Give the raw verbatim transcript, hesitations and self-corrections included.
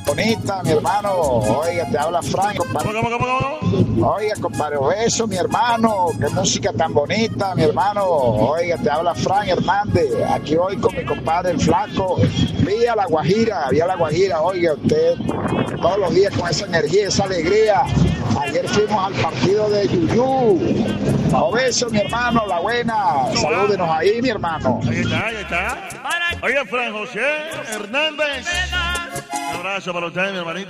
bonita, mi hermano. Oiga, te habla Frank, compadre. ¿Cómo, cómo, cómo, cómo? Oiga, compadre, eso, mi hermano. Qué música tan bonita, mi hermano. Oiga, te habla Frank Hernández. Aquí hoy con mi compadre el Flaco. Vía La Guajira, vía La Guajira. Oiga, usted todos los días con esa energía, esa alegría. Ayer fuimos al partido de Yuyú. Obeso, mi hermano, la buena. Salúdenos ahí, mi hermano. Ahí está, ahí está. Oiga, Fran José Hernández. Un abrazo para usted, mi hermanito.